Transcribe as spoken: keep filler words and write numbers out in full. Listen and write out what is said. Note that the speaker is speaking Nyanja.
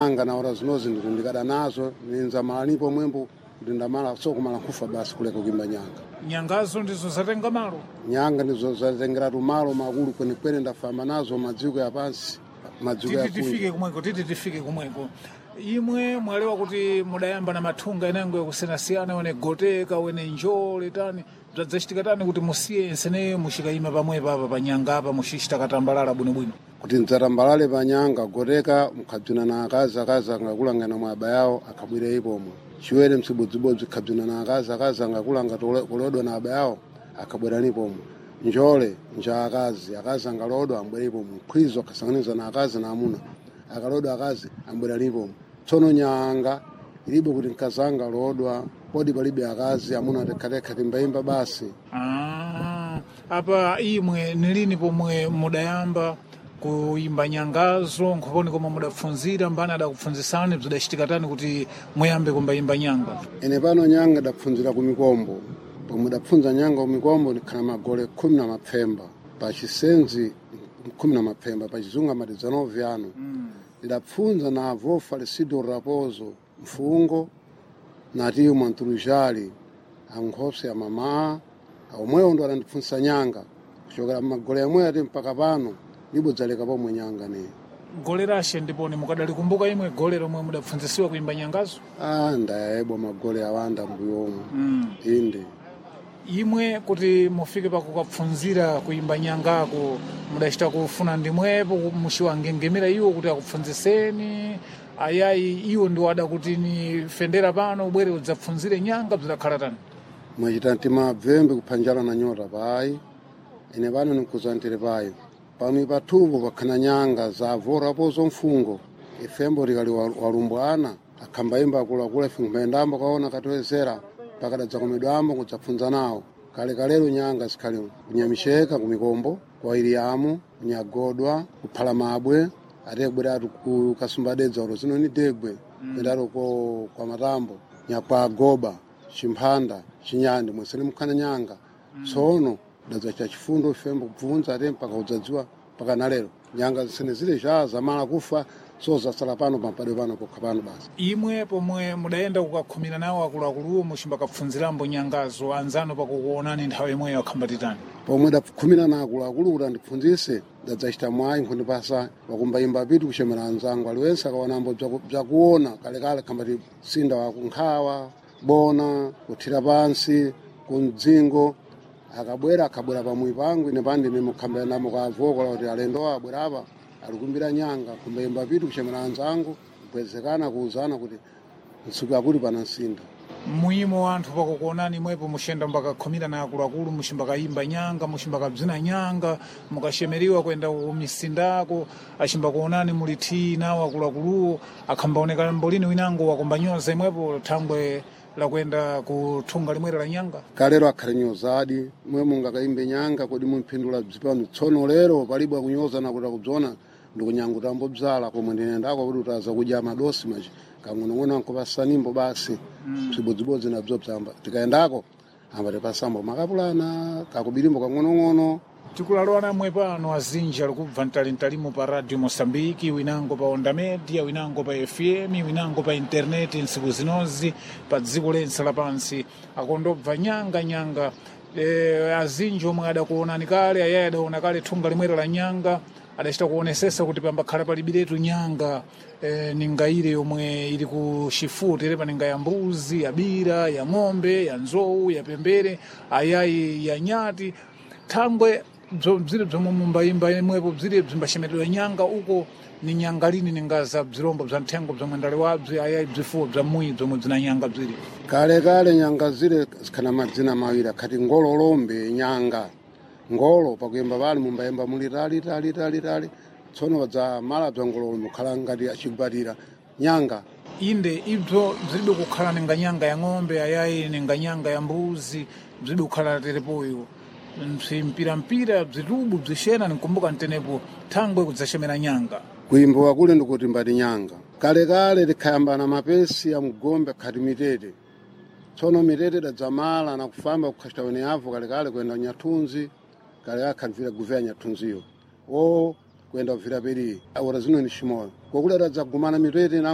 anga na ora zinozi ndikada nazo ninza malanipo mwembo ndindamala soko mala kufa basi kuleka kuimba nyanga. Nyangazo ndizo zatenga malo. Nyanga ndizo zatengera malo makulu kwene kwene ndafamba nazo madziko ya pansi. Madziko ya tifike kumweko titi tifike kumweko. Imwe mwalewa kuti mudayamba na mathunga inango yakusiyana siyana wene goteka wene njole tani bzachitika tani kuti musiye ensene mushikayima pamwe papa panyanga apa mushishita katambalala bwinobwino. Kuti nzatambalale panyanga goteka mukhabzina na akazi akazi ngakulangana mwaba yawo akabwire ipomo. Chiwere msibudzibodzi khabzina na akazi akazi ngakulanga kolodwa na aba yawo akabwera nipomo. Njole nja akazi akazi ngalodwa ambwere ipomo. Khwizo akasanganiza na akazi na amuna akalodwa akazi ambwera nipomo. Tsono nyanga ilibo kuti nkazanga lodwa podi palibe akazi amuna tekateka timbaimba basi. Ah, apa imwe nilini pomwe mudayamba kuimba nyangazo nkuponi koma mudapfunzira mbana adakupfunzisani bzidachitika tani kuti muyambe kumbaimba nyanga? Ene pano nyanga dapfunzira ku mikombo. Pomwe dapfunza nyanga ku mikombo ndikhala magole khumi na mapfemba pa chisenzi khumi na mapfemba pa chizunga matizanovi ano. Mm. Ndapfunza na avô falecido Raposo Mfungo na tio Manturujali ankhopse ya mama omweyo ndo anandipfunsa nyanga kuchokera magole yamwe ati mpaka pano libo dzaleka pomwe nyanga ne. Gole rashe ndiponi mukadalikumbuka imwe gole lomwe mudapfunzisiwa kuimba nyangazo? Ah, ndayebo magole awanda mbuyomu. Mm. Inde. Imwe kuti mufike pakukapfunzira kuimba nyangako mudachita kufuna ndimwepo mushiwangengemera iwo kuti akupfunziseni ayayi iwo ndi wada kuti ni fendera pano ubwere udzapfunzire nyanga bzidakhala tani? Mwachita ntima bvembe kuphanjala na nyota pai ine pano nikuzantere pai pano patupo pakhana nyanga za avô Raposo Mfungo ifembo likali walumbwana akhambaimba akuluakulu ife kumayendambo kaona katowezera pakadadza kumidwambo kudzapfunza nawo kale kalero nyanga zikhali kunyamisheka kumikombo kwa iliamu kunyagodwa kuphala mabwe atekubwera ati kukasumbadedza oro zino ni degwe kwendaro ko kwa matambo nyakwa goba chimphanda chinyandi mwesene mukhana nyanga tsono dadza cha chifundo ifembo kubvunza ate mpaka udzadziwa paka nalero nyanga zisene zile zha zamala kufa so zasala pano pampadwe pano pokha pano basi. Imwe pomwe mudayenda kukakhumira nawo akuluakuluwo mushimba kapfunzirambo nyangazo anzano pakukuonani nthawi imweyo akhambatitani? Pomwe dakhumira na akuluakulu kuti andipfunzise dadzachita mwayi nkhundipasa wakumbayimba pitu kushemera anzangu aliwense akaonambo bzakuona kalekale khambati sinda wakunkhawa bona kuthira pansi kumdzingo akabwera akabwera pamwi pangu ine pandi nimukhambira namo kwa avokola kuti alendo abwera apa alikumbira nyanga kumbayimba pitu kushemera anzangu kupwezekana kuuzana kuti ntsiku yakuti pana nsinda. Muimo anthu pakukuonani mwepo mushenda mbakakhumira na akuluakulu mushimbakayimba nyanga mushimbakabzina nyanga mukashemeriwa kwenda kumisindako ashimbakuonani muli thi nawo akuluakuluwo akhambaonekana mbolini winango wakumbanyoza imwepo thangwe la kwenda kuthunga limwera la nyanga? Kalero akhale nyozadi mwe mungakayimbe nyanga kodi mumphindula bzipano tsono lero palibe kunyoza na kuti akudzona ndikunyanguta ambo bzala komwe ndinendako kuti utaza kudya madosi machi kang'onong'ono ankupasanimbo basi bzibodzibodzi na bzo bzamba tikaendako ambate pasambo makapulana kakubirimbo kang'onong'ono. Tikulalowana mwe pano azinji alikubva ntalintalimo pa Radio Mosambiki winango pa Onda Media winango pa F M winango pa internet nsiku zinozi pa dziko lense lapansi akondobva nyanga nyanga. E, azinji omwe adakuonani kale ayayi adaona kale thunga limwera la nyanga adachita kuonesesa kuti pambakhala palibiretu nyanga e, ningaire yomwe ili ku Shifu terepa ninga ya mbuzi ya bira ya ng'ombe ya nzowu ya pembere ayayi ya nyati thangwe bzire bzomwe mumbayimba imwepo bzire bzimbashemeredwa nyanga uko ni nyanga lini ningaza bzirombo bza nthengo bzomwe ndale wabzi ayayi bzifuwo bza muyi bzomwe bzina nyanga bzire kale kale nyanga zile zikhana madzina mawiri akhati ngololombe nyanga ngolo pakuyimba pali mumbayimba muli tali tali tali tali tsono badza mala bza ngololo mukhala ngati achigbatira nyanga inde ibzo bzilibe kukhala ninga nyanga ya ng'ombe ayayi ninga nyanga ya mbuzi bzilibe kukhala terepoyo mpira mpira bzitubu bzishena nikumbuka ntenepo thangwe kudzashemera nyanga kuimba wakule ndikuti mbati nyanga kale kale likhayambana mapesi ya mgombe khati mitete tsono mitete dadzamala na kufamba kukhashita wene avu kale kale kwenda nyathunzi kale akhanvira guvera nyathunziyo o kwenda kuvira peri ora zino ni shimoyo kokule dadzagumana mitete na